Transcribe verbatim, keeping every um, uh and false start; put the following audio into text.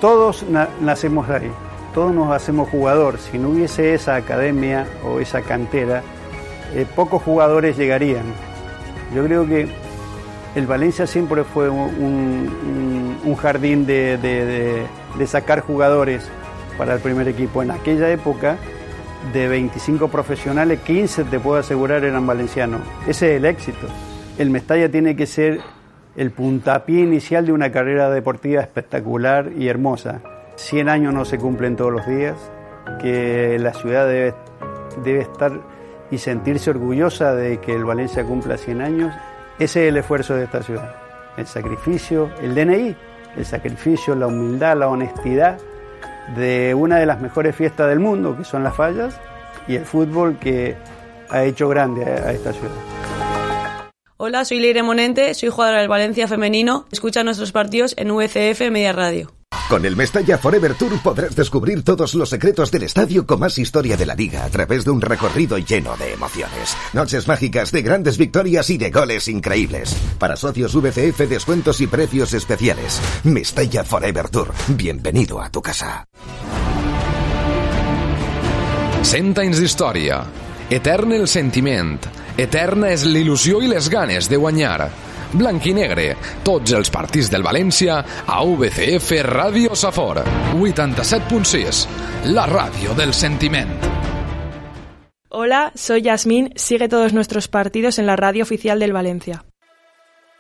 todos na- nacemos ahí, todos nos hacemos jugador. Si no hubiese esa academia o esa cantera, eh, pocos jugadores llegarían. Yo creo que el Valencia siempre fue un, un, un jardín de, de, de, de sacar jugadores para el primer equipo. En aquella época, de veinticinco profesionales, quince te puedo asegurar eran valencianos. Ese es el éxito. El Mestalla tiene que ser el puntapié inicial de una carrera deportiva espectacular y hermosa. cien años no se cumplen todos los días, que la ciudad debe, debe estar y sentirse orgullosa de que el Valencia cumpla cien años. Ese es el esfuerzo de esta ciudad. El sacrificio, el D N I, el sacrificio, la humildad, la honestidad de una de las mejores fiestas del mundo, que son las fallas, y el fútbol que ha hecho grande a, a esta ciudad. Hola, soy Leire Monente, soy jugadora del Valencia femenino. Escucha nuestros partidos en V C F Media Radio. Con el Mestalla Forever Tour podrás descubrir todos los secretos del estadio con más historia de la liga a través de un recorrido lleno de emociones. Noches mágicas de grandes victorias y de goles increíbles. Para socios V C F, descuentos y precios especiales. Mestalla Forever Tour. Bienvenido a tu casa. Cent anys d'història. Etern el sentiment. Eterna és l'il·lusió i les ganes de guanyar. Blanc i negre, tots els partits del València a V C F Ràdio Safor. vuitanta-set punt sis, la ràdio del sentiment. Hola, soy Yasmín. Sigue todos nuestros partidos en la radio oficial del Valencia.